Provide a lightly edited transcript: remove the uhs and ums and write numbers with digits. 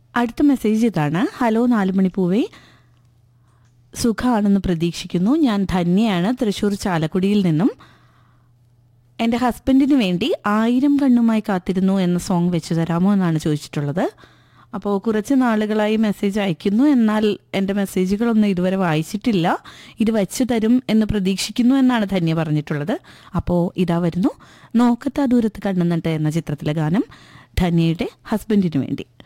അടുത്ത മെസ്സേജ് ഇതാണ്. ഹലോ 4 മണി പൂവേ, സുഖമാണെന്ന് പ്രതീക്ഷിക്കുന്നു. ഞാൻ ധന്യയാണ്, തൃശ്ശൂർ ചാലക്കുടിയിൽ നിന്നും. എൻ്റെ ഹസ്ബൻഡിന് വേണ്ടി 1000 കണ്ണുമായി കാത്തിരുന്നു എന്ന സോങ് വെച്ച് തരാമോ എന്നാണ് ചോദിച്ചിട്ടുള്ളത്. അപ്പോൾ കുറച്ച് നാളുകളായി മെസ്സേജ് അയക്കുന്നു, എന്നാൽ എൻ്റെ മെസ്സേജുകളൊന്നും ഇതുവരെ വായിച്ചിട്ടില്ല. ഇത് വെച്ച് തരും എന്ന് പ്രതീക്ഷിക്കുന്നു എന്നാണ് ധന്യ പറഞ്ഞിട്ടുള്ളത്. അപ്പോൾ ഇതാ വരുന്നു നോക്കത്താ ദൂരത്ത് കണ്ണുനട്ട് എന്ന ചിത്രത്തിലെ ഗാനം ധന്യയുടെ ഹസ്ബൻഡിന് വേണ്ടി.